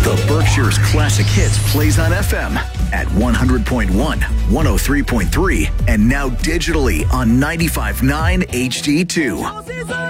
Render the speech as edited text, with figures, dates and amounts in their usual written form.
The Berkshire's Classic Hits plays on FM at 100.1, 103.3, and now digitally on 95.9 HD2.